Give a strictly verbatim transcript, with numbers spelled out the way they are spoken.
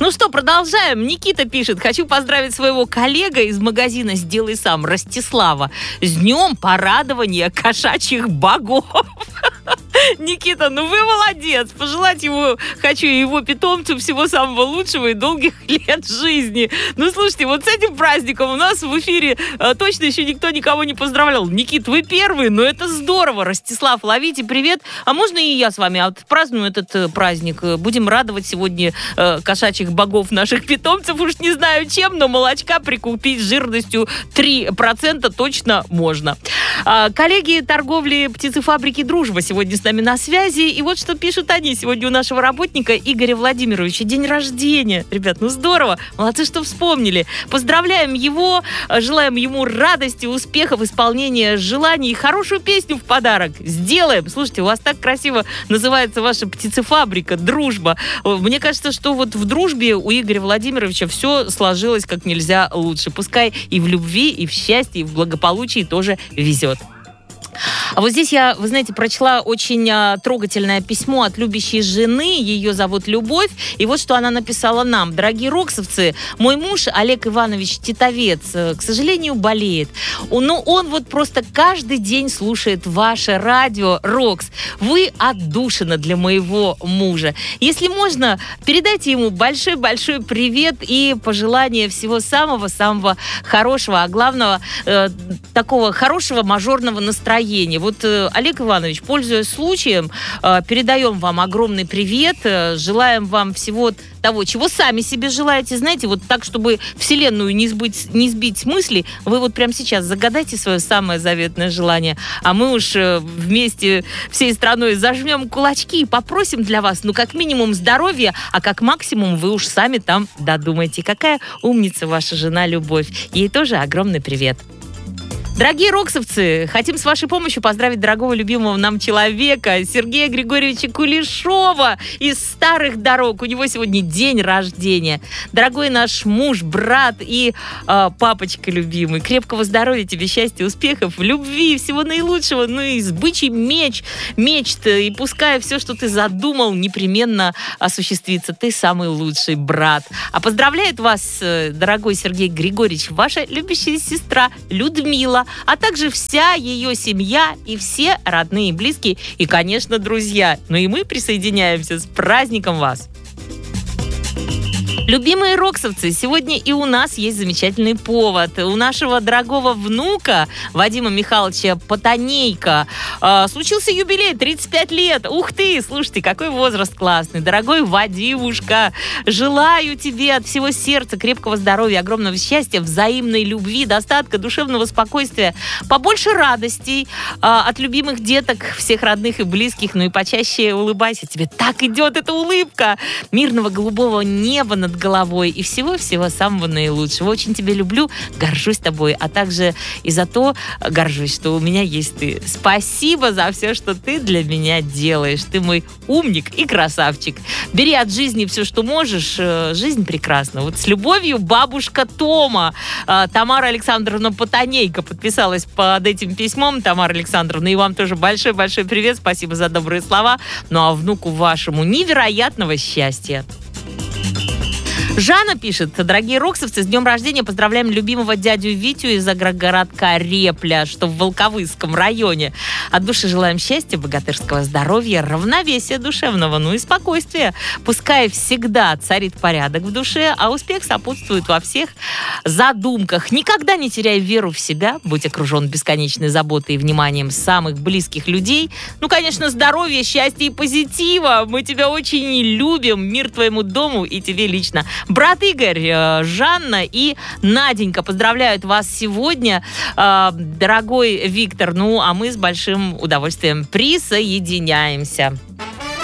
Ну что, продолжаем. Никита пишет: хочу поздравить своего коллега из магазина «Сделай сам» Ростислава с днем порадования кошачьих богов. Никита, ну вы молодец. Пожелать ему хочу и его питомцу всего самого лучшего и долгих лет жизни. Ну, слушайте, вот с этим праздником у нас в эфире а, точно еще никто никого не поздравлял. Никит, вы первый, но это здорово. Ростислав, ловите привет. А можно и я с вами отпраздную этот э, праздник? Будем радовать сегодня э, кошачьих богов наших питомцев. Уж не знаю чем, но молочка прикупить с жирностью три процента точно можно. А, коллеги торговли птицефабрики «Дружба» сегодня с нами на связи. И вот что пишут они. Сегодня у нашего работника Игоря Владимировича день рождения. Ребят, ну здорово. Молодцы, что вспомнили. Поздравляем его. Желаем ему радости, успехов, исполнения желаний и хорошую песню в подарок. Сделаем. Слушайте, у вас так красиво называется ваша птицефабрика «Дружба». Мне кажется, что вот в дружбе у Игоря Владимировича все сложилось как нельзя лучше. Пускай и в любви, и в счастье, и в благополучии тоже везет. А вот здесь я, вы знаете, прочла очень а, трогательное письмо от любящей жены. Ее зовут Любовь. И вот что она написала нам. Дорогие роксовцы, мой муж Олег Иванович Титовец, к сожалению, болеет. Но он вот просто каждый день слушает ваше радио «Рокс». Вы отдушина для моего мужа. Если можно, передайте ему большой-большой привет и пожелания всего самого-самого хорошего, а главного, э, такого хорошего мажорного настроения. Вот, э, Олег Иванович, пользуясь случаем, э, передаем вам огромный привет, э, желаем вам всего того, чего сами себе желаете, знаете, вот так, чтобы вселенную не сбить, не сбить с мысли, вы вот прямо сейчас загадайте свое самое заветное желание, а мы уж э, вместе всей страной зажмем кулачки и попросим для вас, ну, как минимум здоровья, а как максимум вы уж сами там додумайте. Какая умница ваша жена Любовь. Ей тоже огромный привет. Дорогие роксовцы, хотим с вашей помощью поздравить дорогого любимого нам человека Сергея Григорьевича Кулешова из Старых Дорог. У него сегодня день рождения. Дорогой наш муж, брат и э, папочка любимый, крепкого здоровья тебе, счастья, успехов, любви, всего наилучшего, ну и с бычий меч, мечт, и пускай все, что ты задумал, непременно осуществится. Ты самый лучший брат. А поздравляет вас, дорогой Сергей Григорьевич, ваша любящая сестра Людмила, а также вся ее семья и все родные и близкие, и, конечно, друзья. Ну и мы присоединяемся с праздником вас. Любимые роксовцы, сегодня и у нас есть замечательный повод. У нашего дорогого внука Вадима Михайловича Потанейко э, случился юбилей, тридцать пять лет. Ух ты, слушайте, какой возраст классный. Дорогой Вадимушка, желаю тебе от всего сердца крепкого здоровья, огромного счастья, взаимной любви, достатка, душевного спокойствия, побольше радостей э, от любимых деток, всех родных и близких. Ну и почаще улыбайся, тебе так идет эта улыбка. Мирного голубого неба над головой и всего-всего самого наилучшего. Очень тебя люблю, горжусь тобой, а также и за то горжусь, что у меня есть ты. Спасибо за все, что ты для меня делаешь. Ты мой умник и красавчик. Бери от жизни все, что можешь. Жизнь прекрасна. Вот с любовью, бабушка Тома. Тамара Александровна Потанейко подписалась под этим письмом. Тамара Александровна, и вам тоже большой-большой привет. Спасибо за добрые слова. Ну а внуку вашему невероятного счастья. Жанна пишет: дорогие роксовцы, с днем рождения поздравляем любимого дядю Витю из агрогородка Репля, что в Волковыском районе. От души желаем счастья, богатырского здоровья, равновесия душевного, ну и спокойствия. Пускай всегда царит порядок в душе, а успех сопутствует во всех задумках. Никогда не теряй веру в себя, будь окружен бесконечной заботой и вниманием самых близких людей. Ну, конечно, здоровья, счастья и позитива. Мы тебя очень любим. Мир твоему дому и тебе лично. Брат Игорь, Жанна и Наденька поздравляют вас сегодня, дорогой Виктор. Ну, а мы с большим удовольствием присоединяемся.